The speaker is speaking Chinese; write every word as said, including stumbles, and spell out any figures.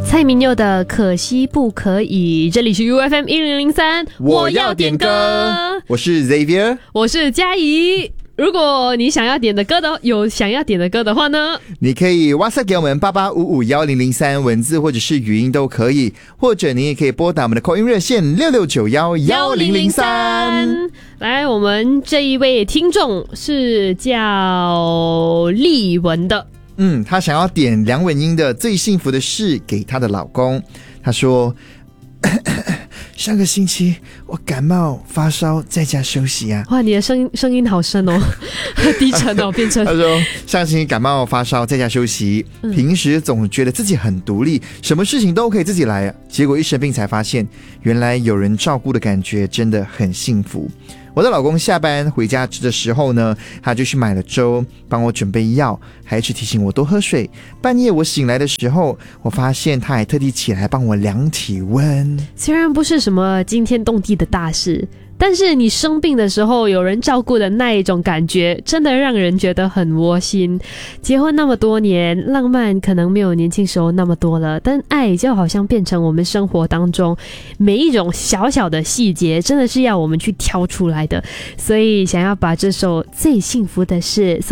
蔡明佑的可惜不可以，这里是 U F M 一零零三， 我要点歌，我是 Xavier， 我是嘉怡。如果你想要点的歌的有想要点的歌的话呢， 你可以 WhatsApp 给我们八八五五一零零三，文字或者是语音都可以，或者你也可以拨打我们的 call in 热线六六九一一零零三。 来，我们这一位听众是叫丽文的。 嗯，她想要点梁文音的《最幸福的事》给她的老公。她说上个星期我感冒发烧在家休息啊。 哇，你的声音声音好深哦，低沉哦，变成。 他说上个星期感冒发烧在家休息，平时总觉得自己很独立，什么事情都可以自己来，结果一生病才发现，原来有人照顾的感觉真的很幸福。我的老公下班回家的时候呢，他就去买了粥，帮我准备药，还一直提醒我多喝水。半夜我醒来的时候，我发现他还特地起来帮我量体温。 虽然不是什么惊天动地的大事，但是你生病的时候有人照顾的那一种感觉，真的让人觉得很窝心。结婚那么多年，浪漫可能没有年轻时候那么多了，但爱就好像变成我们生活当中每一种小小的细节，真的是要我们去挑出来的。所以想要把这首最幸福的事